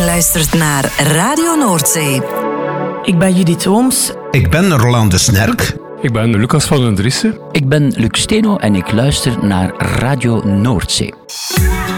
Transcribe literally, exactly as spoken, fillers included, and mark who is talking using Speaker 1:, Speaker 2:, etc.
Speaker 1: luistert naar Radio Noordzee.
Speaker 2: Ik ben Judith Ooms.
Speaker 3: Ik ben Roland de Snerk.
Speaker 4: Ik ben Lucas van den Driessen.
Speaker 5: Ik ben Luc Steno en ik luister naar Radio Noordzee.